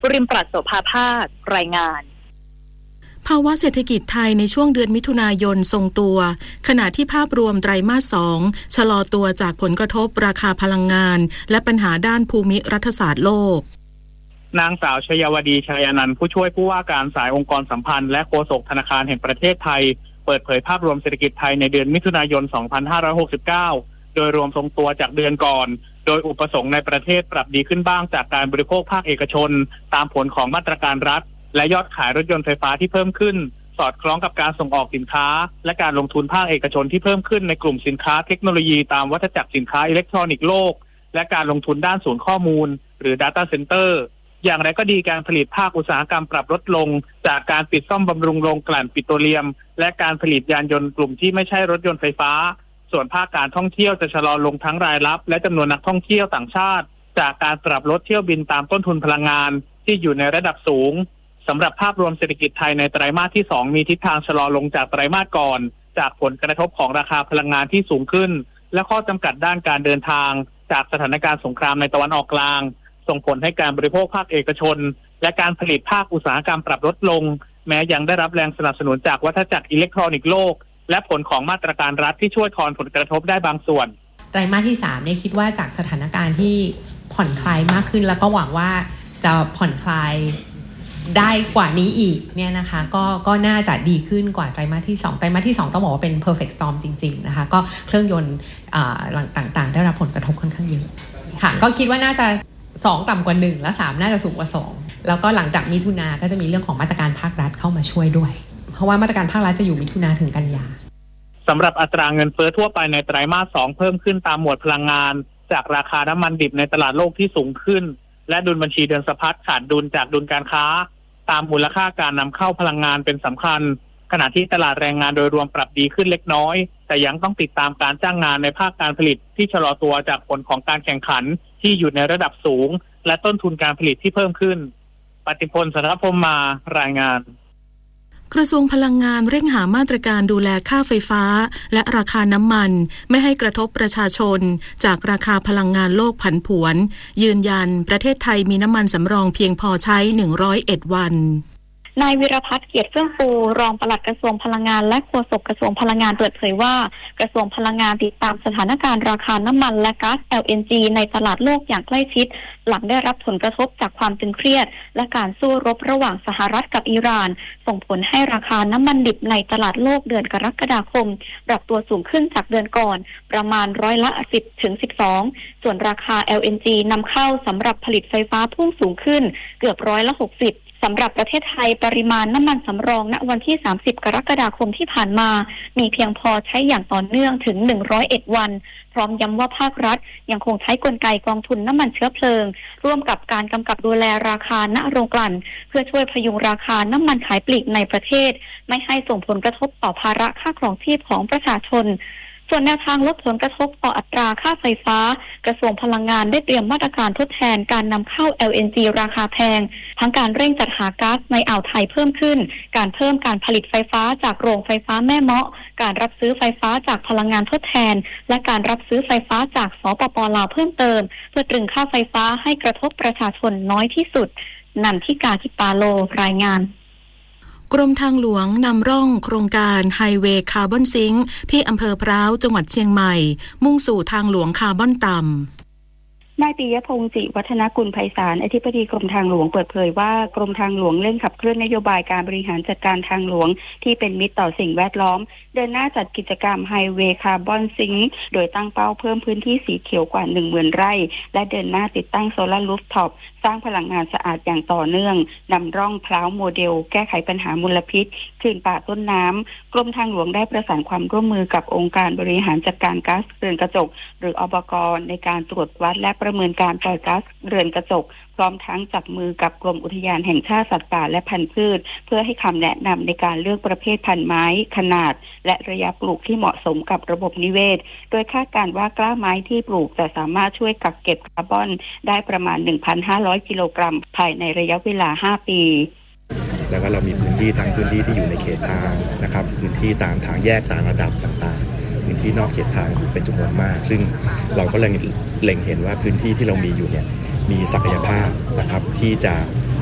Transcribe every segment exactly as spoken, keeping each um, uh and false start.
ริมปรัชโสภาภาครายงานภาวะเศรษฐกิจไทยในช่วงเดือนมิถุนายนทรงตัวขณะที่ภาพรวมไตรมาสสองชะลอตัวจากผลกระทบราคาพลังงานและปัญหาด้านภูมิรัฐศาสตร์โลกนางสาวชยวดีชัยอนันท์ผู้ช่วยผู้ว่าการสายองค์กรสัมพันธ์และโฆษกธนาคารแห่งประเทศไทยเปิดเผยภาพรวมเศรษฐกิจไทยในเดือนมิถุนายน สองพันห้าร้อยหกสิบเก้า โดยรวมทรงตัวจากเดือนก่อนโดยอุปสงค์ในประเทศปรับดีขึ้นบ้างจากการบริโภคภาคเอกชนตามผลของมาตรการรัฐและยอดขายรถยนต์ไฟฟ้าที่เพิ่มขึ้นสอดคล้องกับการส่งออกสินค้าและการลงทุนภาคเอกชนที่เพิ่มขึ้นในกลุ่มสินค้าเทคโนโลยีตามวัฏจักรสินค้าอิเล็กทรอนิกส์โลกและการลงทุนด้านศูนย์ข้อมูลหรือ Data Center อย่างไรก็ดีการผลิตภาคอุตสาหกรรมปรับลดลงจากการปิดซ่อมบำรุงโรงกลั่นปิโตรเลียมและการผลิตยานยนต์กลุ่มที่ไม่ใช่รถยนต์ไฟฟ้าส่วนภาคการท่องเที่ยวจะชะลอลงทั้งรายรับและจำนวนนักท่องเที่ยวต่างชาติจากการปรับลดเที่ยวบินตามต้นทุนพลังงานที่อยู่ในระดับสูงสำหรับภาพรวมเศรษฐกิจไทยในไตรมาสที่สองมีทิศทางชะลอลงจากไตรมาสก่อนจากผลกระทบของราคาพลังงานที่สูงขึ้นและข้อจำกัดด้านการเดินทางจากสถานการณ์สงครามในตะวันออกกลางส่งผลให้การบริโภคภาคเอกชนและการผลิตภาคอุตสาหกรรมปรับลดลงแม้ยังได้รับแรงสนับสนุนจากวัฏจักรอิเล็กทรอนิกส์โลกและผลของมาตรการรัฐที่ช่วยทอนผลกระทบได้บางส่วนไตรมาสที่สามเนี่ยคิดว่าจากสถานการณ์ที่ผ่อนคลายมากขึ้นแล้วก็หวังว่าจะผ่อนคลายได้กว่านี้อีกเนี่ยนะคะก็ก็น่าจะดีขึ้นกว่าไตรมาสที่สองไตรมาสที่สองต้องบอกว่าเป็น perfect storm จริงๆนะคะก็เครื่องยนต์ต่างๆได้รับผลกระทบค่อนข้างเยอะค่ะก็คิดว่าน่าจะสองต่ำกว่าหนึ่งและสามน่าจะสูงกว่าสองแล้วก็หลังจากมิถุนาก็จะมีเรื่องของมาตรการภาครัฐเข้ามาช่วยด้วยเพราะว่ามาตรการภาครัฐจะอยู่มิถุนาถึงกันยาสำหรับอัตราเงินเฟ้อทั่วไปในไตรมาสสองเพิ่มขึ้นตามหมวดพลังงานจากราคาน้ำมันดิบในตลาดโลกที่สูงขึ้นและดุลบัญชีเดินสะพัดขาดดุลจากดุลการค้าตามมูลค่าการนำเข้าพลังงานเป็นสำคัญขณะที่ตลาดแรงงานโดยรวมปรับดีขึ้นเล็กน้อยแต่ยังต้องติดตามการจ้างงานในภาคการผลิตที่ชะลอตัวจากผลของการแข่งขันที่อยู่ในระดับสูงและต้นทุนการผลิตที่เพิ่มขึ้นปฏิพล สัทธพรหม มารายงานกระทรวงพลังงานเร่งหามาตรการดูแลค่าไฟฟ้าและราคาน้ำมันไม่ให้กระทบประชาชนจากราคาพลังงานโลกผันผวนยืนยันประเทศไทยมีน้ำมันสำรองเพียงพอใช้หนึ่งร้อยเอ็ดวันนายวิรพัฒน์เกียรติเฟื่องฟูรองปลัดกระทรวงพลังงานและโฆษกกระทรวงพลังงานเปิดเผยว่ากระทรวงพลังงานติดตามสถานการณ์ราคาน้ำมันและก๊าซ แอล เอ็น จี ในตลาดโลกอย่างใกล้ชิดหลังได้รับผลกระทบจากความตึงเครียดและการสู้รบระหว่างสหรัฐกับอิหร่านส่งผลให้ราคาน้ำมันดิบในตลาดโลกเดือนกรกฎาคมปรับตัวสูงขึ้นจากเดือนก่อนประมาณร้อยละสิบถึงสิบสองส่วนราคา แอล เอ็น จี นำเข้าสำหรับผลิตไฟฟ้าพุ่งสูงขึ้นเกือบร้อยละหกสิบสำหรับประเทศไทยปริมาณน้ำมันสำรองณวันที่สามสิบกรกฎาคมที่ผ่านมามีเพียงพอใช้อย่างต่อเนื่องถึงหนึ่งร้อยเอ็ดวันพร้อมย้ำว่าภาครัฐยังคงใช้กลไกกองทุนน้ำมันเชื้อเพลิงร่วมกับการกำกับดูแลราคาณโรงกลั่นเพื่อช่วยพยุงราคาน้ำมันขายปลีกในประเทศไม่ให้ส่งผลกระทบต่อภาระค่าครองชีพของประชาชนส่วนแนวทางลดผลกระทบต่ออัตราค่าไฟฟ้ากระทรวงพลังงานได้เตรียมมาตรการทดแทนการนำเข้า แอล เอ็น จี ราคาแพงทั้งการเร่งจัดหาก๊าซในอ่าวไทยเพิ่มขึ้นการเพิ่มการผลิตไฟฟ้าจากโรงไฟฟ้าแม่เมาะการรับซื้อไฟฟ้าจากพลังงานทดแทนและการรับซื้อไฟฟ้าจากสปป.ลาวเพิ่มเติมเพื่อตรึงค่าไฟฟ้าให้กระทบประชาชนน้อยที่สุดนันทิกา ธิปาโลรายงานกรมทางหลวงนำร่องโครงการไฮเวย์คาร์บอนซิงค์ที่อำเภอพร้าวจังหวัดเชียงใหม่มุ่งสู่ทางหลวงคาร์บอนต่ำนายปิยพงศ์จิวัฒนกุลไพศาลอธิบดีกรมทางหลวงเปิดเผยว่ากรมทางหลวงเร่งขับเคลื่อนนโยบายการบริหารจัดการทางหลวงที่เป็นมิตรต่อสิ่งแวดล้อมเดินหน้าจัดกิจกรรมไฮเวย์คาร์บอนซิงค์โดยตั้งเป้าเพิ่มพื้นที่สีเขียวกว่า หนึ่งหมื่น ไร่และเดินหน้าติดตั้งโซลาร์รูฟท็อปสร้างพลังงานสะอาดอย่างต่อเนื่องนำร่องพร้าวโมเดลแก้ไขปัญหามลพิษคืนป่าต้นน้ำกรมทางหลวงได้ประสานความร่วมมือกับองค์การบริหารจัดการก๊าซเรือนกระจกหรืออบก.ในการตรวจวัดและประเมินการปล่อยก๊าซเรือนกระจกพร้อมทั้งจับมือกับกรมอุทยานแห่งชาติสัตว์ป่าและพันธุ์พืชเพื่อให้คำแนะนำในการเลือกประเภทพันธุ์ไม้ขนาดและระยะปลูกที่เหมาะสมกับระบบนิเวศโดยคาดการณ์ว่ากล้าไม้ที่ปลูกจะสามารถช่วยกักเก็บคาร์บอนได้ประมาณ หนึ่งพันห้าร้อย กิโลกรัมภายในระยะเวลาห้าปีแล้วก็เรามีพื้นที่ทั้งพื้นที่ที่อยู่ในเขตทางนะครับพื้นที่ตามทางแยกตามระดับต่างๆพื้นที่นอกเขตทางเป็นจำนวนมากซึ่งเราก็เล็งเล็งเห็นว่าพื้นที่ที่เรามีอยู่เนี่ยมีศักยภาพนะครับที่จะ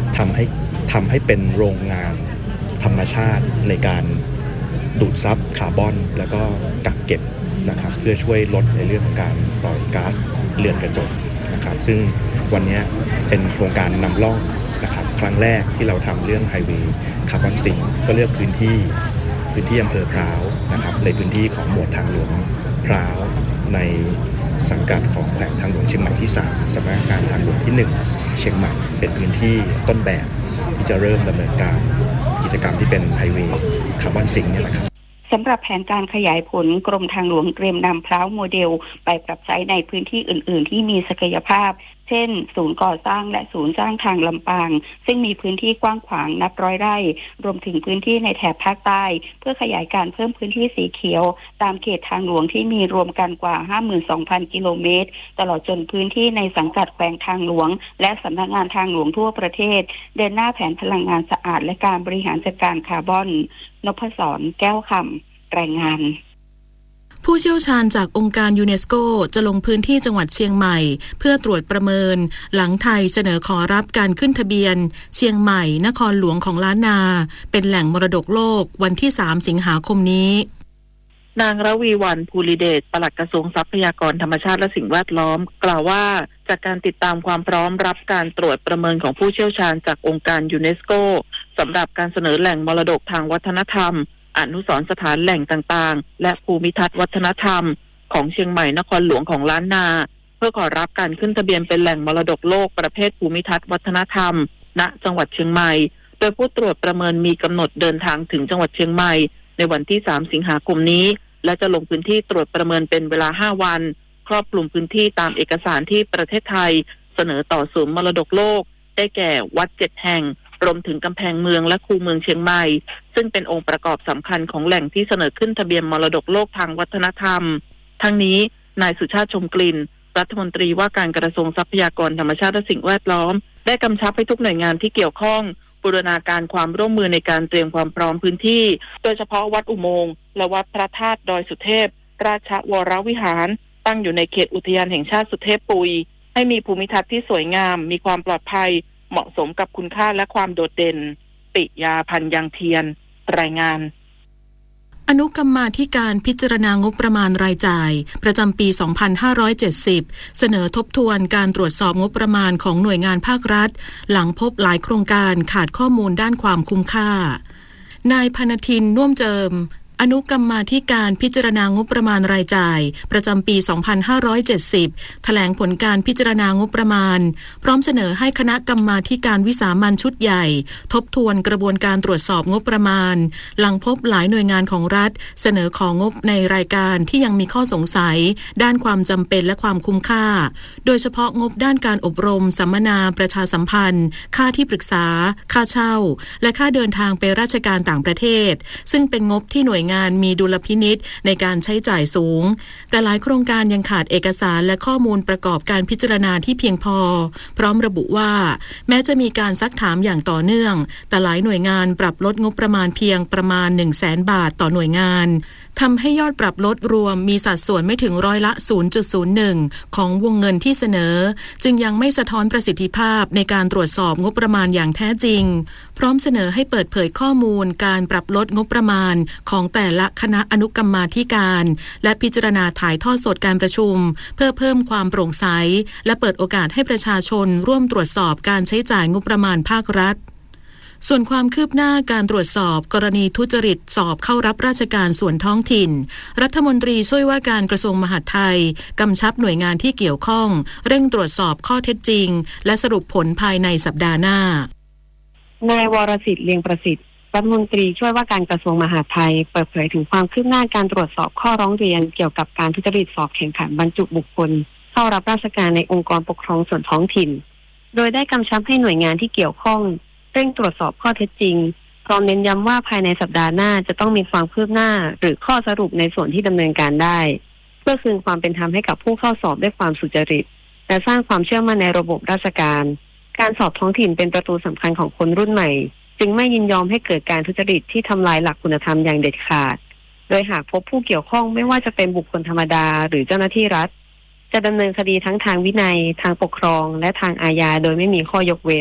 ทำให้ทำให้เป็นโรงงานธรรมชาติในการดูดซับคาร์บอนแล้วก็กักเก็บนะครับเพื่อช่วยลดในเรื่องของการปล่อยก๊าซเรือนกระจกนะครับซึ่งวันนี้เป็นโครงการนำร่องนะครับครั้งแรกที่เราทำเรื่องไฮเวย์คาร์บอนซิงค์ก็เลือกพื้นที่พื้นที่อำเภอพร้าวนะครับในพื้นที่ของหมวดทางหลวงพร้าวในสังกัดของแขวงทางหลวงเชียงใหม่ที่สามสำนักงานทางหลวงที่หนึ่งเชียงใหม่เป็นพื้นที่ต้นแบบที่จะเริ่มดำเนินการกิจกรรมที่เป็นไฮเวย์คาร์บอนซิงค์เนี่ยแหละครับสำหรับแผนการขยายผลกรมทางหลวงเตรียมนำพร้าวโมเดลไปปรับใช้ในพื้นที่อื่นๆที่มีศักยภาพเช่นศูนย์ก่อสร้างและศูนย์สร้างทางลำปางซึ่งมีพื้นที่กว้างขวางนับร้อยไร่รวมถึงพื้นที่ในแถบภาคใต้เพื่อขยายการเพิ่มพื้นที่สีเขียวตามเขตทางหลวงที่มีรวมกันกว่า ห้าหมื่นสองพัน กิโลเมตรตลอดจนพื้นที่ในสังกัดแขวงทางหลวงและสำนักงานทางหลวงทั่วประเทศเดินหน้าแผนพลังงานสะอาดและการบริหารจัดการคาร์บอนนพศรแก้วคำรายงานผู้เชี่ยวชาญจากองค์การยูเนสโกจะลงพื้นที่จังหวัดเชียงใหม่เพื่อตรวจประเมินหลังไทยเสนอขอรับการขึ้นทะเบียนเชียงใหม่นครหลวงของล้านนาเป็นแหล่งมรดกโลกวันที่สามสิงหาคมนี้นางระวีวรรณภูริเดชปลัดกระทรวงทรัพยากรธรรมชาติและสิ่งแวดล้อมกล่าวว่าจากการติดตามความพร้อมรับการตรวจประเมินของผู้เชี่ยวชาญจากองค์การยูเนสโกสำหรับการเสนอแหล่งมรดกทางวัฒนธรรมอนุสรณ์สถานแหล่งต่างๆและภูมิทัศน์วัฒนธรรมของเชียงใหม่นครหลวงของล้านนาเพื่อขอรับการขึ้นทะเบียนเป็นแหล่งมรดกโลกประเภทภูมิทัศน์วัฒนธรรมณจังหวัดเชียงใหม่โดยผู้ตรวจประเมินมีกำหนดเดินทางถึงจังหวัดเชียงใหม่ในวันที่สามสิงหาคมนี้และจะลงพื้นที่ตรวจประเมินเป็นเวลาห้าวันครอบคลุมพื้นที่ตามเอกสารที่ประเทศไทยเสนอต่อศูนย์มรดกโลกได้แก่วัดเจ็ดแห่งรวมถึงกำแพงเมืองและคูเมืองเชียงใหม่ซึ่งเป็นองค์ประกอบสำคัญของแหล่งที่เสนอขึ้นทะเบียนมรดกโลกทางวัฒนธรรมทั้งนี้นายสุชาติชมกลิ่นรัฐมนตรีว่าการกระทรวงทรัพยากรธรรมชาติและสิ่งแวดล้อมได้กำชับให้ทุกหน่วยงานที่เกี่ยวข้องบูรณาการความร่วมมือในการเตรียมความพร้อมพื้นที่โดยเฉพาะวัดอุโมงค์และวัดพระธาตุดอยสุเทพราชวรวิหารตั้งอยู่ในเขตอุทยานแห่งชาติสุเทพปุยให้มีภูมิทัศน์ที่สวยงามมีความปลอดภัยเหมาะสมกับคุณค่าและความโดดเด่นปิยาพันธ์ยังเทียนรายงานอนุกรรมาธิการพิจารณางบประมาณรายจ่ายประจำปี สองพันห้าร้อยเจ็ดสิบ เสนอทบทวนการตรวจสอบงบประมาณของหน่วยงานภาครัฐหลังพบหลายโครงการขาดข้อมูลด้านความคุ้มค่านายพนทินน่วมเจิมอนุกรรมาธิการพิจารณางบประมาณรายจ่ายประจำปี สองพันห้าร้อยเจ็ดสิบ แถลงผลการพิจารณางบประมาณพร้อมเสนอให้คณะกรรมาธิการวิสามัญชุดใหญ่ทบทวนกระบวนการตรวจสอบงบประมาณหลังพบหลายหน่วยงานของรัฐเสนอของงบในรายการที่ยังมีข้อสงสัยด้านความจำเป็นและความคุ้มค่าโดยเฉพาะงบด้านการอบรมสัมมนาประชาสัมพันธ์ค่าที่ปรึกษาค่าเช่าและค่าเดินทางไปราชการต่างประเทศซึ่งเป็นงบที่หน่วยงานมีดุลพินิจในการใช้จ่ายสูงแต่หลายโครงการยังขาดเอกสารและข้อมูลประกอบการพิจารณาที่เพียงพอพร้อมระบุว่าแม้จะมีการซักถามอย่างต่อเนื่องแต่หลายหน่วยงานปรับลดงบประมาณเพียงประมาณ หนึ่งแสน บาทต่อหน่วยงานทำให้ยอดปรับลดรวมมีสัดส่วนไม่ถึงร้อยละ ศูนย์จุดศูนย์หนึ่ง ของวงเงินที่เสนอจึงยังไม่สะท้อนประสิทธิภาพในการตรวจสอบงบประมาณอย่างแท้จริงพร้อมเสนอให้เปิดเผยข้อมูลการปรับลดงบประมาณของแต่ละคณะอนุกรรมาธิการและพิจารณาถ่ายทอดสดการประชุมเพื่อเพิ่มความโปร่งใสและเปิดโอกาสให้ประชาชนร่วมตรวจสอบการใช้จ่ายงบประมาณภาครัฐส่วนความคืบหน้าการตรวจสอบกรณีทุจริตสอบเข้ารับราชการส่วนท้องถิ่นรัฐมนตรีช่วยว่าการกระทรวงมหาดไทยกำชับหน่วยงานที่เกี่ยวข้องเร่งตรวจสอบข้อเท็จจริงและสรุปผลภายในสัปดาห์หน้านายวรสิทธิ์เลียงประสิทธิ์รัฐมนตรีช่วยว่าการกระทรวงมหาดไทยเปิดเผยถึงความคืบหน้าการตรวจสอบข้อร้องเรียนเกี่ยวกับการทุจริตสอบแข่งขันบรรจุบุคคลเข้ารับราชการในองค์กรปกครองส่วนท้องถิ่นโดยได้กำชับให้หน่วยงานที่เกี่ยวข้องเร่งตรวจสอบข้อเท็จจริงพร้อมเน้นย้ำว่าภายในสัปดาห์หน้าจะต้องมีความคืบหน้าหรือข้อสรุปในส่วนที่ดำเนินการได้เพื่อคืนความเป็นธรรมให้กับผู้เข้าสอบด้วยความสุจริตและสร้างความเชื่อมั่นในระบบราชการการสอบท้องถิ่นเป็นประตูสำคัญของคนรุ่นใหม่จึงไม่ยินยอมให้เกิดการทุจริตที่ทำลายหลักคุณธรรมอย่างเด็ดขาดโดยหากพบผู้เกี่ยวข้องไม่ว่าจะเป็นบุคคลธรรมดาหรือเจ้าหน้าที่รัฐจะดำเนินคดีทั้งทางวินัยทางปกครองและทางอาญาโดยไม่มีข้อยกเว้น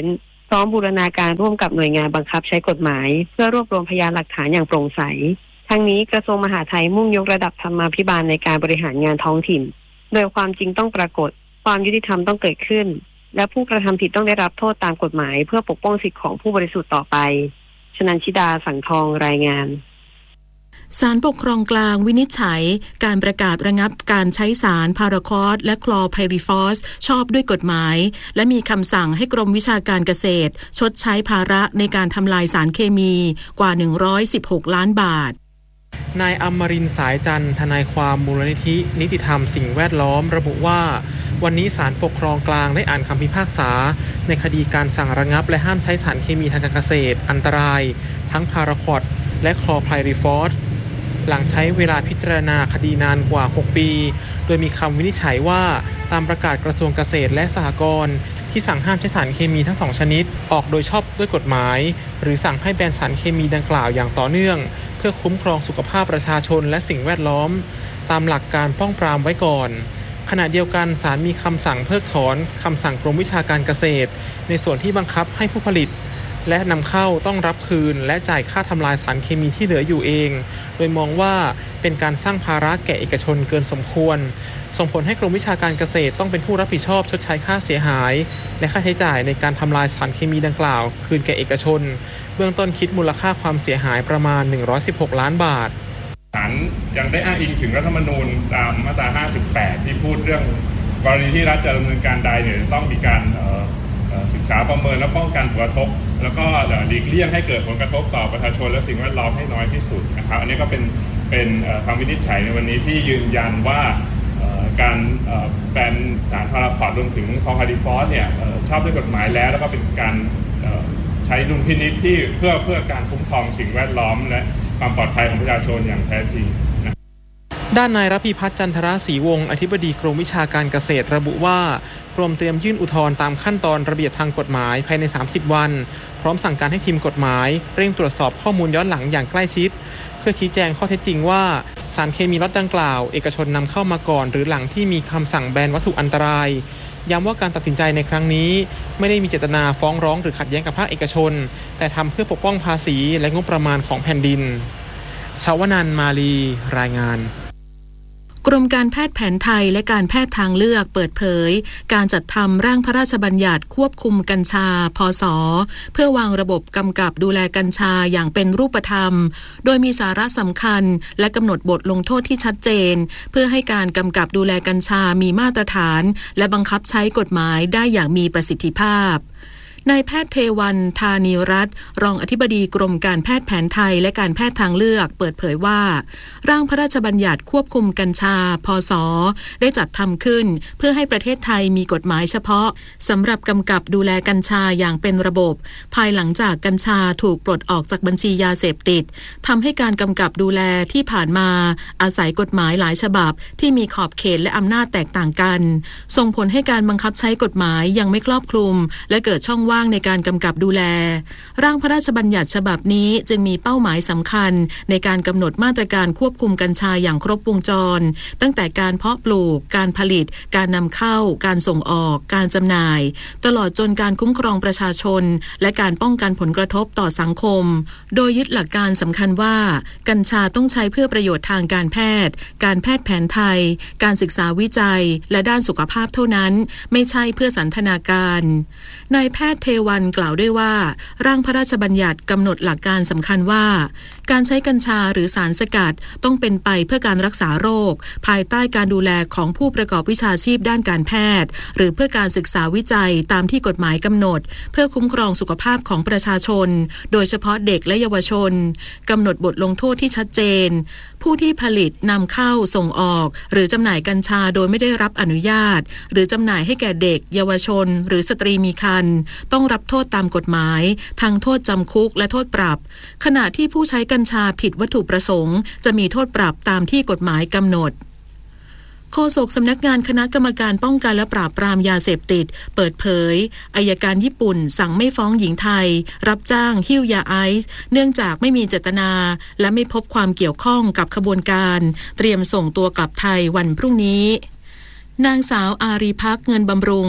พร้อมบูรณาการร่วมกับหน่วยงานบังคับใช้กฎหมายเพื่อรวบรวมพยานหลักฐานอย่างโปร่งใสทั้งนี้กระทรวงมหาดไทยมุ่งยกระดับธรรมาภิบาลในการบริหารงานท้องถิ่นโดยความจริงต้องปรากฏความยุติธรรมต้องเกิดขึ้นและผู้กระทำผิดต้องได้รับโทษตามกฎหมายเพื่อปกป้องสิทธิของผู้บริสุทธิ์ต่อไปชนันชิดาสังทองรายงานศาลปกครองกลางวินิจฉัยการประกาศระงับการใช้สารพาราคอสและคลอไพริฟอสชอบด้วยกฎหมายและมีคำสั่งให้กรมวิชาการเกษตรชดใช้ภาระในการทำลายสารเคมีกว่าหนึ่งร้อยสิบหกล้านบาทนายอมรินทร์สายจันทร์ทนายความมูลนิธินิติธรรมสิ่งแวดล้อมระบุว่าวันนี้ศาลปกครองกลางได้อ่านคำพิพากษาในคดีการสั่งระงับและห้ามใช้สารเคมีทางการเกษตรอันตรายทั้งพาราคอสและคลอไพริฟอสหลังใช้เวลาพิจารณาคดีนานกว่าหกปีโดยมีคำวินิจฉัยว่าตามประกาศกระทรวงเกษตรและสหกรณ์ที่สั่งห้ามใช้สารเคมีทั้งสองชนิดออกโดยชอบด้วยกฎหมายหรือสั่งให้แบนสารเคมีดังกล่าวอย่างต่อเนื่องเพื่อคุ้มครองสุขภาพประชาชนและสิ่งแวดล้อมตามหลักการป้องปรามไว้ก่อนขณะเดียวกันศาลมีคำสั่งเพิกถอนคำสั่งกรมวิชาการเกษตรในส่วนที่บังคับให้ผู้ผลิตและนำเข้าต้องรับคืนและจ่ายค่าทำลายสารเคมีที่เหลืออยู่เองโดยมองว่าเป็นการสร้างภาระแก่เอกชนเกินสมควรส่งผลให้กรมวิชาการเกษตรต้องเป็นผู้รับผิดชอบชดใช้ค่าเสียหายและค่าใช้จ่ายในการทำลายสารเคมีดังกล่าวคืนแก่เอกชนเบื้องต้นคิดมูลค่าความเสียหายประมาณหนึ่งร้อยสิบหกล้านบาทศาลยังได้อ้างอิงถึงรัฐธรรมนูญตามมาตราห้าสิบแปดที่พูดเรื่องกรณีที่รัฐจะดำเนินการใดเนี่ยต้องมีการศึกษาประเมินและป้องกันผลกระทบแล้วก็หลีกเลี่ยงให้เกิดผลกระทบต่อประชาชนและสิ่งแวดล้อมให้น้อยที่สุดนะครับอันนี้ก็เป็นเป็นคำวินิจฉัยในวันนี้ที่ยืนยันว่าการแบนสารพาราคอสรวมถึงคลอไพริฟอสเนี่ยชอบด้วยกฎหมายแล้วแล้วก็เป็นการใช้ดุลพินิจที่เพื่อเพื่อการคุ้มครองสิ่งแวดล้อมและความปลอดภัยของประชาชนอย่างแท้จริงนะด้านนายรพีพัฒน์จันทราศรีวงศ์อธิบดีกรมวิชาการเกษตรระบุว่ากรมเตรียมยื่นอุทธรณ์ตามขั้นตอนระเบียบทางกฎหมายภายในสามสิบวันพร้อมสั่งการให้ทีมกฎหมายเร่งตรวจสอบข้อมูลย้อนหลังอย่างใกล้ชิดเพื่อชี้แจงข้อเท็จจริงว่าสารเคมีล็อตดังกล่าวเอกชนนำเข้ามาก่อนหรือหลังที่มีคำสั่งแบนวัตถุอันตรายย้ำว่าการตัดสินใจในครั้งนี้ไม่ได้มีเจตนาฟ้องร้องหรือขัดแย้งกับภาคเอกชนแต่ทำเพื่อปกป้องภาษีและงบประมาณของแผ่นดินชาวนันท์มาลีรายงานกรมการแพทย์แผนไทยและการแพทย์ทางเลือกเปิดเผยการจัดทำร่างพระราชบัญญัติควบคุมกัญชาพศเพื่อวางระบบกำกับดูแลกัญชาอย่างเป็นรูปธรรมโดยมีสาระสำคัญและกำหนดบทลงโทษที่ชัดเจนเพื่อให้การกำกับดูแลกัญชามีมาตรฐานและบังคับใช้กฎหมายได้อย่างมีประสิทธิภาพนายแพทย์เทวันธานีรัตน์รองอธิบดีกรมการแพทย์แผนไทยและการแพทย์ทางเลือกเปิดเผยว่าร่างพระราชบัญญัติควบคุมกัญชาพศได้จัดทำขึ้นเพื่อให้ประเทศไทยมีกฎหมายเฉพาะสำหรับกำกับดูแลกัญชาอย่างเป็นระบบภายหลังจากกัญชาถูกปลดออกจากบัญชียาเสพติดทำให้การกำกับดูแลที่ผ่านมาอาศัยกฎหมายหลายฉบับที่มีขอบเขตและอำนาจแตกต่างกันส่งผลให้การบังคับใช้กฎหมายยังไม่ครอบคลุมและเกิดช่องว่างในการกำกับดูแลร่างพระราชบัญญัติฉบับนี้จึงมีเป้าหมายสำคัญในการกำหนดมาตรการควบคุมกัญชาอย่างครบวงจรตั้งแต่การเพาะปลูกการผลิตการนำเข้าการส่งออกการจำหน่ายตลอดจนการคุ้มครองประชาชนและการป้องกันผลกระทบต่อสังคมโดยยึดหลักการสำคัญว่ากัญชาต้องใช้เพื่อประโยชน์ทางการแพทย์การแพทย์แผนไทยการศึกษาวิจัยและด้านสุขภาพเท่านั้นไม่ใช่เพื่อสันทนาการนายแพทย์เทวันกล่าวด้วยว่าร่างพระราชบัญญัติกำหนดหลักการสำคัญว่าการใช้กัญชาหรือสารสกัดต้องเป็นไปเพื่อการรักษาโรคภายใต้การดูแลของผู้ประกอบวิชาชีพด้านการแพทย์หรือเพื่อการศึกษาวิจัยตามที่กฎหมายกำหนดเพื่อคุ้มครองสุขภาพของประชาชนโดยเฉพาะเด็กและเยาวชนกำหนดบทลงโทษที่ชัดเจนผู้ที่ผลิตนำเข้าส่งออกหรือจำหน่ายกัญชาโดยไม่ได้รับอนุญาตหรือจำหน่ายให้แก่เด็กเยาวชนหรือสตรีมีครรภ์ต้องรับโทษตามกฎหมายทั้งโทษจำคุกและโทษปรับขณะที่ผู้ใช้กัญชาผิดวัตถุประสงค์จะมีโทษปรับตามที่กฎหมายกำหนดโฆษกสำนักงานคณะกรรมการป้องกันและปราบปรามยาเสพติดเปิดเผยอัยการญี่ปุ่นสั่งไม่ฟ้องหญิงไทยรับจ้างหิ้วยาไอซ์เนื่องจากไม่มีเจตนาและไม่พบความเกี่ยวข้องกับขบวนการเตรียมส่งตัวกลับไทยวันพรุ่งนี้นางสาวอารีภักดิ์เงินบำรุง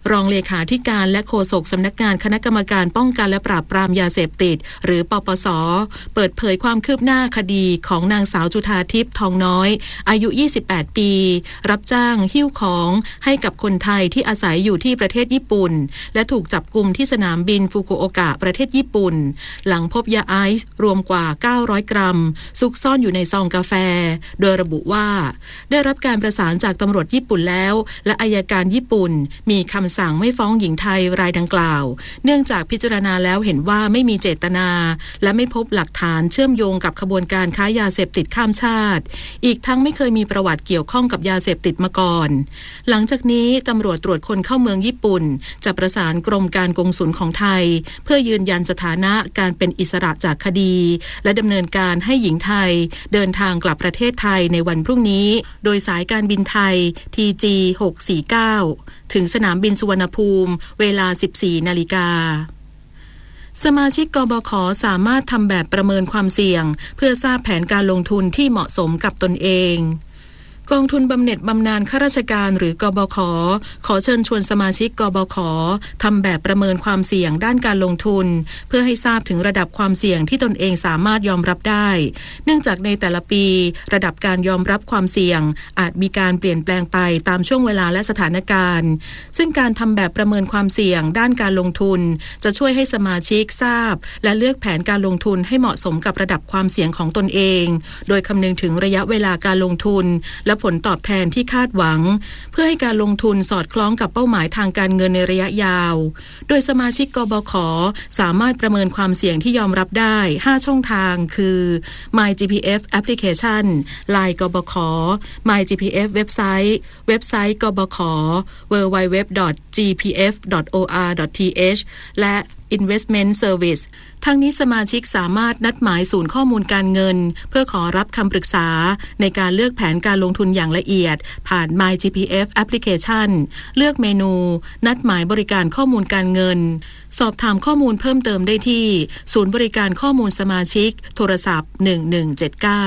รองเลขาธิการและโฆษกสำนักงานคณะกรรมการป้องกันและปราบปรามยาเสพติดหรือปปส.เปิดเผยความคืบหน้าคดีของนางสาวจุฑาทิพย์ทองน้อยอายุยี่สิบแปดปีรับจ้างหิ้วของให้กับคนไทยที่อาศัยอยู่ที่ประเทศญี่ปุ่นและถูกจับกุมที่สนามบินฟุกุโอกะประเทศญี่ปุ่นหลังพบยาไอซ์รวมกว่าเก้าร้อยกรัมซุกซ่อนอยู่ในซองกาแฟโดยระบุว่าได้รับการประสานจากตำรวจญี่ปุ่นแล้วและอัยการญี่ปุ่นมีคำสั่งไม่ฟ้องหญิงไทยรายดังกล่าวเนื่องจากพิจารณาแล้วเห็นว่าไม่มีเจตนาและไม่พบหลักฐานเชื่อมโยงกับขบวนการค้ายาเสพติดข้ามชาติอีกทั้งไม่เคยมีประวัติเกี่ยวข้องกับยาเสพติดมาก่อนหลังจากนี้ตำรวจตรวจคนเข้าเมืองญี่ปุ่นจะประสานกรมการกงสุลของไทยเพื่อยืนยันสถานะการเป็นอิสระจากคดีและดำเนินการให้หญิงไทยเดินทางกลับประเทศไทยในวันพรุ่งนี้โดยสายการบินไทย ที จี หกสี่เก้า ถึงสนามบินสุวรรณภูมิเวลา สิบสี่นาฬิกาสมาชิกกบข.สามารถทำแบบประเมินความเสี่ยงเพื่อทราบแผนการลงทุนที่เหมาะสมกับตนเองกองทุนบำเหน็จบำนาญข้าราชการหรือกบข.ขอเชิญชวนสมาชิกกบข.ทำแบบประเมินความเสี่ยงด้านการลงทุนเพื่อให้ทราบถึงระดับความเสี่ยงที่ตนเองสามารถยอมรับได้เนื่องจากในแต่ละปีระดับการยอมรับความเสี่ยงอาจมีการเปลี่ยนแปลงไปตามช่วงเวลาและสถานการณ์ซึ่งการทำแบบประเมินความเสี่ยงด้านการลงทุนจะช่วยให้สมาชิกทราบและเลือกแผนการลงทุนให้เหมาะสมกับระดับความเสี่ยงของตนเองโดยคำนึงถึงระยะเวลาการลงทุนและผลตอบแทนที่คาดหวังเพื่อให้การลงทุนสอดคล้องกับเป้าหมายทางการเงินในระยะยาวโดยสมาชิกกบข.สามารถประเมินความเสี่ยงที่ยอมรับได้ห้าช่องทางคือ My จี พี เอฟ Application ไลน์ กบข. My จี พี เอฟ เว็บไซต์เว็บไซต์กบข.ดับเบิลยู ดับเบิลยู ดับเบิลยู ดอท จี พี เอฟ ดอท โอ อาร์ ดอท ที เอช และ Investment Service ทั้งนี้สมาชิกสามารถนัดหมายศูนย์ข้อมูลการเงินเพื่อขอรับคำปรึกษาในการเลือกแผนการลงทุนอย่างละเอียดผ่าน My จี พี เอฟ Application เลือกเมนูนัดหมายบริการข้อมูลการเงินสอบถามข้อมูลเพิ่มเติมได้ที่ศูนย์บริการข้อมูลสมาชิกโทรศัพท์หนึ่งหนึ่งเจ็ดเก้า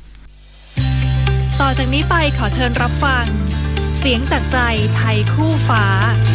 ต่อจากนี้ไปขอเชิญรับฟังเสียงจากใจไทยคู่ฟ้า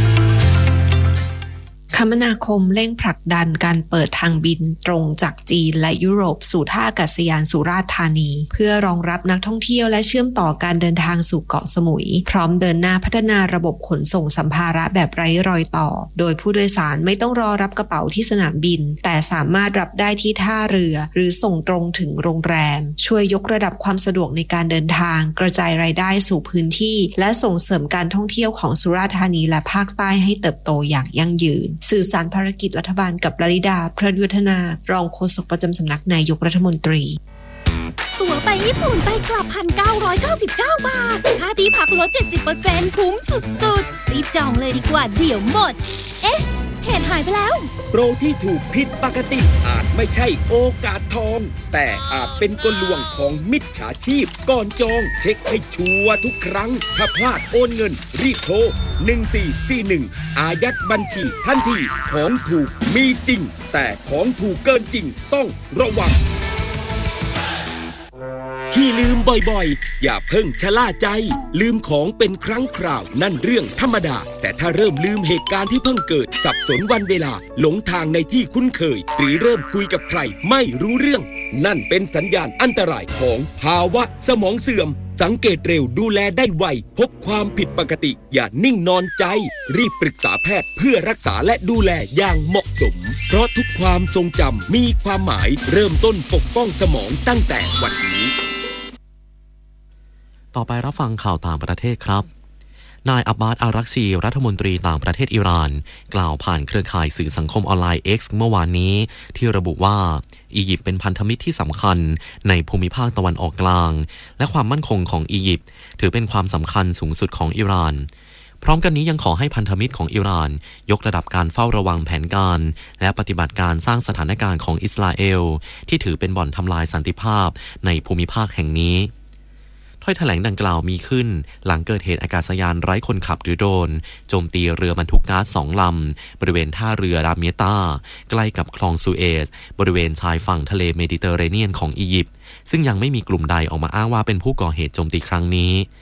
คมนาคมเร่งผลักดันการเปิดทางบินตรงจากจีนและยุโรปสู่ท่าอากาศยานสุราษฎร์ธานีเพื่อรองรับนักท่องเที่ยวและเชื่อมต่อการเดินทางสู่เกาะสมุยพร้อมเดินหน้าพัฒนาระบบขนส่งสัมภาระแบบไร้รอยต่อโดยผู้โดยสารไม่ต้องรอรับกระเป๋าที่สนามบินแต่สามารถรับได้ที่ท่าเรือหรือส่งตรงถึงโรงแรมช่วยยกระดับความสะดวกในการเดินทางกระจายรายได้สู่พื้นที่และส่งเสริมการท่องเที่ยวของสุราษฎร์ธานีและภาคใต้ให้เติบโตอย่างยั่งยืนสื่อสารภารกิจรัฐบาลกับลลิดาพระยุทธนารองโฆษกประจำสำนักนายกรัฐมนตรีตั๋วไปญี่ปุ่นไปกลับ หนึ่งพันเก้าร้อยเก้าสิบเก้า บาทค่าที่พักลด เจ็ดสิบเปอร์เซ็นต์ คุ้มสุดๆรีบจองเลยดีกว่าเดี๋ยวหมดเอ๊ะเพจหายไปแล้วโปรที่ถูกผิดปกติอาจไม่ใช่โอกาสทองแต่อาจเป็นกลลวงของมิจฉาชีพก่อนจองเช็คให้ชัวร์ทุกครั้งถ้าพลาดโอนเงินรีบโทรหนึ่งสี่สี่หนึ่งอายัดบัญชีทันทีของถูกมีจริงแต่ของถูกเกินจริงต้องระวังที่ลืมบ่อยๆอย่าเพิ่งชะล่าใจลืมของเป็นครั้งคราวนั่นเรื่องธรรมดาแต่ถ้าเริ่มลืมเหตุการณ์ที่เพิ่งเกิดสับสนวันเวลาหลงทางในที่คุ้นเคยหรือเริ่มคุยกับใครไม่รู้เรื่องนั่นเป็นสัญญาณอันตรายของภาวะสมองเสื่อมสังเกตเร็วดูแลได้ไวพบความผิดปกติอย่านิ่งนอนใจรีบปรึกษาแพทย์เพื่อรักษาและดูแลอย่างเหมาะสมเพราะทุกความทรงจำมีความหมายเริ่มต้นปกป้องสมองตั้งแต่วันนี้ต่อไปรับฟังข่าวต่างประเทศครับนายอับบาส อารักชีรัฐมนตรีต่างประเทศอิหร่านกล่าวผ่านเครือข่ายสื่อสังคมออนไลน์ X เมื่อวานนี้ที่ระบุว่าอียิปต์เป็นพันธมิตรที่สำคัญในภูมิภาคตะวันออกกลางและความมั่นคงของอียิปต์ถือเป็นความสำคัญสูงสุดของอิหร่านพร้อมกันนี้ยังขอให้พันธมิตรของอิหร่านยกระดับการเฝ้าระวังแผนการและปฏิบัติการสร้างสถานการณ์ของอิสราเอลที่ถือเป็นบ่อนทำลายสันติภาพในภูมิภาคแห่งนี้ถ้อยแถลงดังกล่าวมีขึ้นหลังเกิดเหตุอากาศยานไร้คนขับหรือโดรนโจมตีเรือบรรทุกก๊าซสองลำบริเวณท่าเรือราเมียตาใกล้กับคลองซูเอซบริเวณชายฝั่งทะเลเมดิเตอร์เรเนียนของอียิปต์ซึ่งยังไม่มีกลุ่มใดออกมาอ้างว่าเป็นผู้ก่อเหตุโจมตีครั้งนี้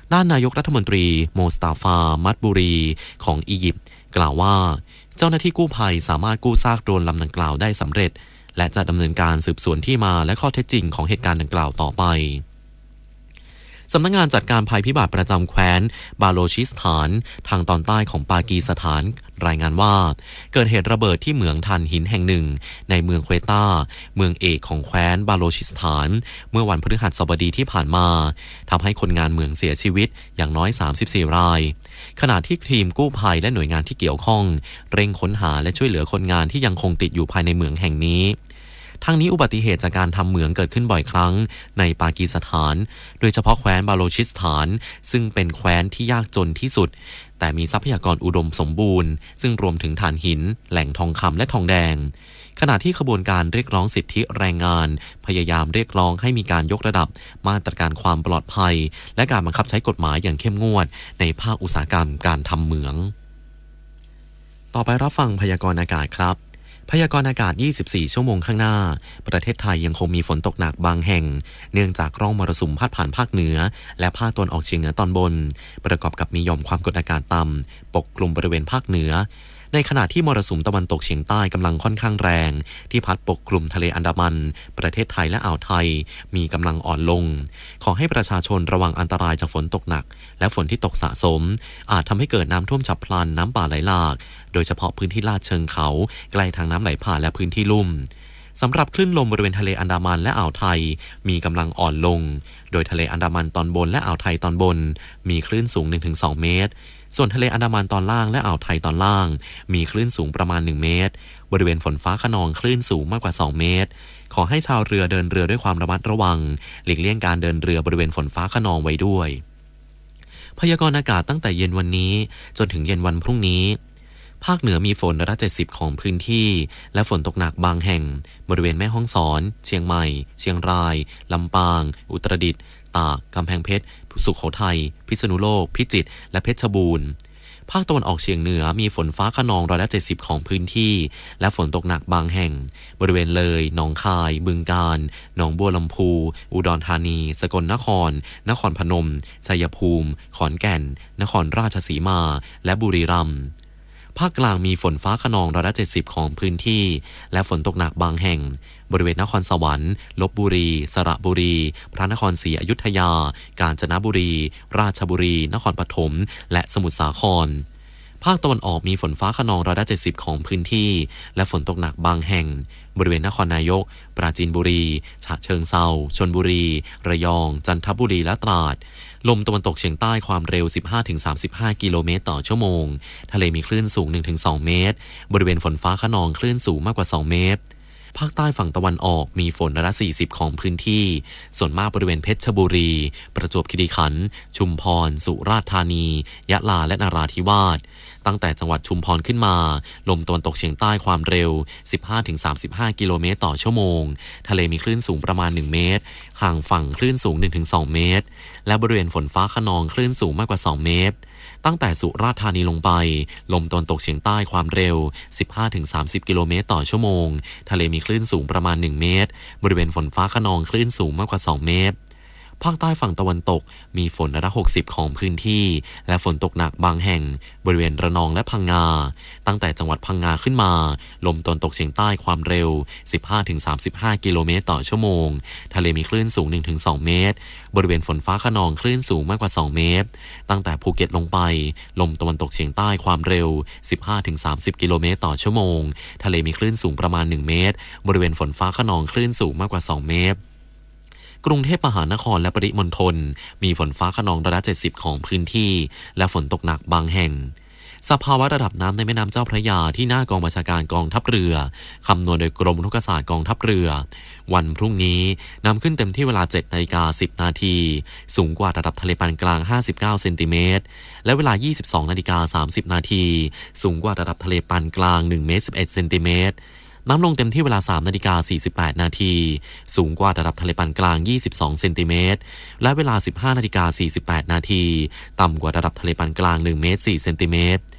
ด้านนายกรัฐมนตรีโมสตาฟา มัดบุรีของอียิปต์กล่าวว่าเจ้าหน้าที่กู้ภัยสามารถกู้ซากโดรนลำดังกล่าวได้สำเร็จและจะดำเนินการสืบสวนที่มาและข้อเท็จจริงของเหตุการณ์ดังกล่าวต่อไปสำนักงานจัดการภัยพิบัติประจำแคว้นบาโลชิสถานทางตอนใต้ของปากีสถานรายงานว่าเกิดเหตุระเบิดที่เหมืองถ่านหินแห่งหนึ่งในเมืองเควตาเมืองเอกของแคว้นบาโลชิสถานเมื่อวันพฤหัสบดีที่ผ่านมาทำให้คนงานเมืองเสียชีวิตอย่างน้อยสามสิบสี่รายขณะที่ทีมกู้ภัยและหน่วยงานที่เกี่ยวข้องเร่งค้นหาและช่วยเหลือคนงานที่ยังคงติดอยู่ภายในเมืองแห่งนี้ทั้งนี้อุบัติเหตุจากการทำเหมืองเกิดขึ้นบ่อยครั้งในปากีสถานโดยเฉพาะแคว้นบาโลชิสถานซึ่งเป็นแคว้นที่ยากจนที่สุดแต่มีทรัพยากรอุดมสมบูรณ์ซึ่งรวมถึงถ่านหินแหล่งทองคำและทองแดงขณะที่ขบวนการเรียกร้องสิทธิแรงงานพยายามเรียกร้องให้มีการยกระดับมาตรการความปลอดภัยและการบังคับใช้กฎหมายอย่างเข้มงวดในภาคอุตสาหกรรมการทำเหมืองต่อไปรับฟังพยากรณ์อากาศครับพยากรณ์อากาศยี่สิบสี่ชั่วโมงข้างหน้าประเทศไทยยังคงมีฝนตกหนักบางแห่งเนื่องจากร่องมรสุมพาดผ่านภาคเหนือและภาคตะวันออกเฉียงเหนือตอนบนประกอบกับมีหย่อมความกดอากาศต่ำปกคลุมบริเวณภาคเหนือในขณะที่มรสุมตะวันตกเฉียงใต้กำลังค่อนข้างแรงที่พัดปกคลุมทะเลอันดามันประเทศไทยและอ่าวไทยมีกำลังอ่อนลงขอให้ประชาชนระวังอันตรายจากฝนตกหนักและฝนที่ตกสะสมอาจทำให้เกิดน้ำท่วมฉับพลันน้ำป่าไหลหลากโดยเฉพาะพื้นที่ลาดเชิงเขาใกล้ทางน้ำไหลผ่านและพื้นที่ลุ่มสำหรับคลื่นลมบริเวณทะเลอันดามันและอ่าวไทยมีกำลังอ่อนลงโดยทะเลอันดามันตอนบนและอ่าวไทยตอนบนมีคลื่นสูง หนึ่งถึงสอง เมตรส่วนทะเลอันดามันตอนล่างและอ่าวไทยตอนล่างมีคลื่นสูงประมาณหนึ่งเมตรบริเวณฝนฟ้าคะนองคลื่นสูงมากกว่าสองเมตรขอให้ชาวเรือเดินเรือด้วยความระมัดระวังหลีกเลี่ยงการเดินเรือบริเวณฝนฟ้าคะนองไว้ด้วยพยากรณ์อากาศตั้งแต่เย็นวันนี้จนถึงเย็นวันพรุ่งนี้ภาคเหนือมีฝนร้อยละเจ็ดสิบของพื้นที่และฝนตกหนักบางแห่งบริเวณแม่ฮ่องสอนเชียงใหม่เชียงรายลำปางอุตรดิตถ์ตากกำแพงเพชรสุโขทัยพิษณุโลกพิจิตรและเพชรบูรณ์ภาคตะวันออกเฉียงเหนือมีฝนฟ้าคะนองร้อยละเจ็ดสิบของพื้นที่และฝนตกหนักบางแห่งบริเวณเลยหนองคายบึงกาฬหนองบัวลำพูอุดรธานีสกลนครนครพนมชัยภูมิขอนแก่นนครราชสีมาและบุรีรัมย์ภาคกลางมีฝนฟ้าคะนองร้อยละเจ็ดสิบของพื้นที่และฝนตกหนักบางแห่งบริเวณนครสวรรค์ลพบุรีสระบุรีพระนครศรีอยุธยากาญจนบุรีราชบุรีนครปฐมและสมุทรสาครภาคตะวันออกมีฝนฟ้าคะนองร้อยละเจ็ดสิบของพื้นที่และฝนตกหนักบางแห่งบริเวณนครนายกปราจีนบุรีฉะเชิงเทราชลบุรีระยองจันทบุรีและตราดลมตะวันตกเฉียงใต้ความเร็ว สิบห้าถึงสามสิบห้า กิโลเมตรต่อชั่วโมงทะเลมีคลื่นสูง หนึ่งถึงสอง เมตรบริเวณฝนฟ้าคะนองคลื่นสูงมากกว่าสองเมตรภาคใต้ฝั่งตะวันออกมีฝนร้อยละสี่สิบของพื้นที่ส่วนมากบริเวณเพชรบุรีประจวบคีรีขันธ์ชุมพรสุราษฎร์ธานียะลาและนราธิวาสตั้งแต่จังหวัดชุมพรขึ้นมาลมตะวันตกเฉียงใต้ความเร็ว สิบห้าถึงสามสิบห้า กิโลเมตรต่อชั่วโมงทะเลมีคลื่นสูงประมาณหนึ่งเมตรห่างฝั่งคลื่นสูง หนึ่งถึงสอง เมตรและบริเวณฝนฟ้าคะนองคลื่นสูงมากกว่าสองเมตรตั้งแต่สุราษฎร์ธานีลงไปลมตะวันตกเฉียงใต้ความเร็ว สิบห้าถึงสามสิบ กิโลเมตรต่อชั่วโมงทะเลมีคลื่นสูงประมาณหนึ่งเมตรบริเวณฝนฟ้าคะนองคลื่นสูงมากกว่าสองเมตรภาคใต้ฝั่งตะวันตกมีฝนร้อยละหกสิบของพื้นที่และฝนตกหนักบางแห่งบริเวณระนองและพังงาตั้งแต่จังหวัดพังงาขึ้นมาลมตะวันตกเฉียงใต้ความเร็ว สิบห้าถึงสามสิบห้า กิโลเมตรต่อชั่วโมงทะเลมีคลื่นสูง หนึ่งถึงสอง เมตรบริเวณฝนฟ้าคะนองคลื่นสูงมากกว่าสองเมตรตั้งแต่ภูเก็ตลงไปลมตะวันตกเฉียงใต้ความเร็ว สิบห้าถึงสามสิบ กิโลเมตรต่อชั่วโมงทะเลมีคลื่นสูงประมาณหนึ่งเมตรบริเวณฝนฟ้าคะนองคลื่นสูงมากกว่าสองเมตรกรุงเทพมหานครและปริมณฑลมีฝนฟ้าคะนองร้อยละเจ็ดสิบของพื้นที่และฝนตกหนักบางแห่งสภาวะระดับน้ำในแม่น้ำเจ้าพระยาที่หน้ากองบัญชาการกองทัพเรือคำนวณโดยกรมอุทกศาสตร์กองทัพเรือวันพรุ่งนี้น้ำขึ้นเต็มที่เวลา เจ็ดนาฬิกาสิบนาทีสูงกว่าระดับทะเลปานกลางห้าสิบเก้าเซนติเมตรและเวลา ยี่สิบสองนาฬิกาสามสิบนาทีสูงกว่าระดับทะเลปานกลางหนึ่งเมตรสิบเอ็ดเซนติเมตรน้ำลงเต็มที่เวลา สามนาฬิกาสี่สิบแปดนาทีสูงกว่าระดับทะเลปานกลางยี่สิบสองเซนติเมตรและเวลา สิบห้านาฬิกาสี่สิบแปดนาทีต่ำกว่าระดับทะเลปานกลางหนึ่งเมตรสี่เซนติเมตร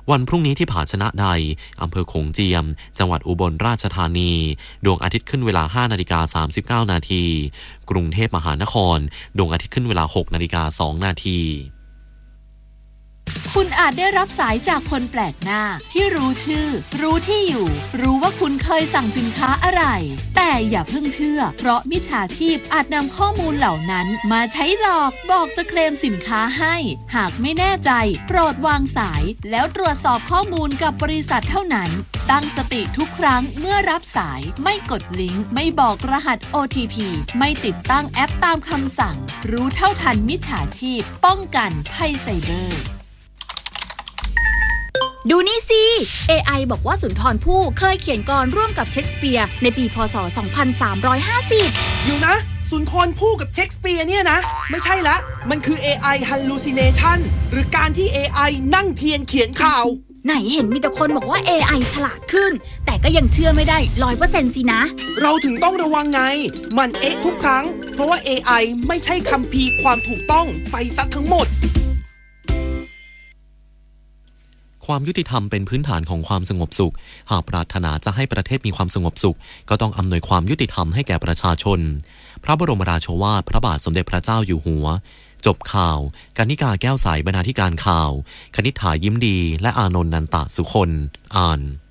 วันพรุ่งนี้ที่ผาชนะใดอำเภอโขงเจียมจังหวัดอุบลราชธานีดวงอาทิตย์ขึ้นเวลา ห้านาฬิกาสามสิบเก้านาทีกรุงเทพมหานครดวงอาทิตย์ขึ้นเวลา หกนาฬิกาสองนาทีคุณอาจได้รับสายจากคนแปลกหน้าที่รู้ชื่อรู้ที่อยู่รู้ว่าคุณเคยสั่งสินค้าอะไรแต่อย่าเพิ่งเชื่อเพราะมิจฉาชีพอาจนำข้อมูลเหล่านั้นมาใช้หลอกบอกจะเคลมสินค้าให้หากไม่แน่ใจโปรดวางสายแล้วตรวจสอบข้อมูลกับบริษัทเท่านั้นตั้งสติทุกครั้งเมื่อรับสายไม่กดลิงก์ไม่บอกรหัส โอ ที พี ไม่ติดตั้งแอปตามคำสั่งรู้เท่าทันมิจฉาชีพป้องกันภัยไซเบอร์ดูนี่สิ เอ ไอ บอกว่าสุนทรภู่เคยเขียนกลอนร่วมกับเชคสเปียร์ในปีพ.ศ. สองพันสามร้อยห้าสิบอยู่นะสุนทรภู่กับเชคสเปียร์เนี่ยนะไม่ใช่ละมันคือ เอ ไอ hallucination หรือการที่ เอ ไอ นั่งเทียนเขียนข่าวไหนเห็นมีแต่คนบอกว่า เอ ไอ ฉลาดขึ้นแต่ก็ยังเชื่อไม่ได้ ร้อยเปอร์เซ็นต์ สินะเราถึงต้องระวังไงมันเอ๊ะทุกครั้งเพราะว่า เอ ไอ ไม่ใช่คัมภีร์ความถูกต้องไปซะทั้งหมดความยุติธรรมเป็นพื้นฐานของความสงบสุขหากปรารถนาจะให้ประเทศมีความสงบสุขก็ต้องอำนวยความยุติธรรมให้แก่ประชาชนพระบรมราโชวาทพระบาทสมเด็จพระเจ้าอยู่หัวจบข่าวกนิกาแก้วใสบรรณาธิการข่าวคณิษฐายิ้มดีและอานนท์นันตะสุคนอ่าน